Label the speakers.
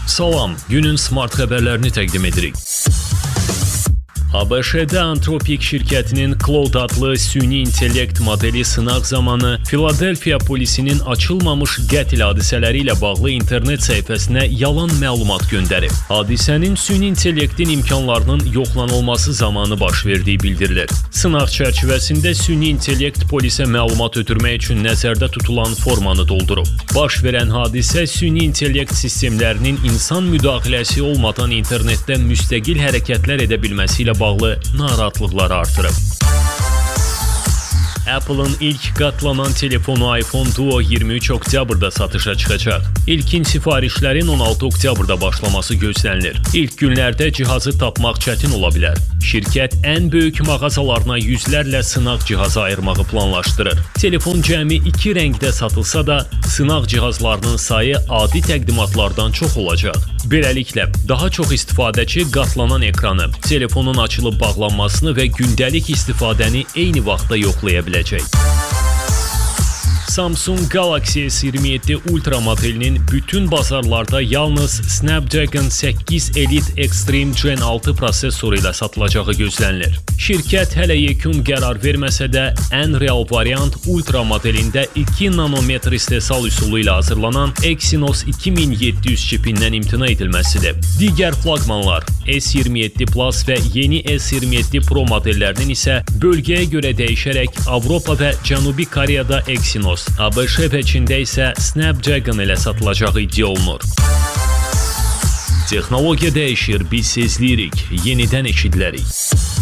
Speaker 1: Salam, günün smart xəbərlərini təqdim edirik. ABŞ-də Anthropic şirkətinin Claude adlı süni intellekt modeli sınaq zamanı Filadelfiya polisinin açılmamış qətl hadisələri ilə bağlı internet səhifəsinə yalan məlumat göndərib. Hadisənin süni intellektin imkanlarının yoxlanılması zamanı baş verdiyi bildirilir. Sınaq çərçivəsində süni intellekt polisə məlumat ötürmək üçün nəzərdə tutulan formanı doldurub. Baş verən hadisə süni intellekt sistemlərinin insan müdaxiləsi olmadan internetdə müstəqil hərəkətlər edə bilməsi ilə bağlı narahatlıqları artırıb. Apple'ın ilk qatlanan telefonu iPhone Duo 23 oktyabrda satışa çıxacaq. İlkin sifarişlərin 16 oktyabrda başlaması gözlənilir. İlk günlərdə cihazı tapmaq çətin ola bilər. Şirkət ən böyük mağazalarına yüzlərlə sınaq cihazı ayırmağı planlaşdırır. Telefon cəmi 2 rəngdə satılsa da, sınaq cihazlarının sayı adi təqdimatlardan çox olacaq. Beləliklə, daha çox istifadəçi qatlanan ekranı, telefonun açılıb bağlanmasını və gündəlik istifadəni eyni vaxtda yoxlaya biləcək. Samsung Galaxy S27 Ultra modelinin bütün bazarlarda yalnız Snapdragon 8 Elite Extreme Gen 6 prosesoru ilə satılacağı gözlənilir. Şirkət hələ yekun qərar verməsə də, ən real variant Ultra modelində 2 nanometr istehsal üsulu ilə hazırlanan Exynos 2700 çipindən imtina edilməsidir. Digər flaqmanlar S27 Plus və yeni S27 Pro modellərinin isə bölgəyə görə dəyişərək Avropa və Cənubi Koreyada Exynos, ABŞ və Çində isə Snapdragon ilə satılacağı iddia olunur. Texnologiya dəyişir, biz sezləyirik, yenidən eşidilərik.